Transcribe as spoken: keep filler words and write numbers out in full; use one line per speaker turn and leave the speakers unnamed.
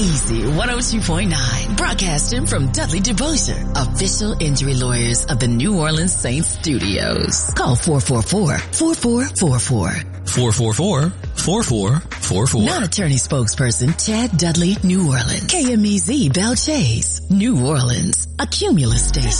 Easy one oh two point nine, broadcasting from Dudley DeBosier, official injury lawyers of the New Orleans Saints studios. Call four four four, four four four four.
four four four, four four four four.
Non-attorney spokesperson Chad Dudley, New Orleans. K M E Z Belle Chase, New Orleans, a Cumulus station.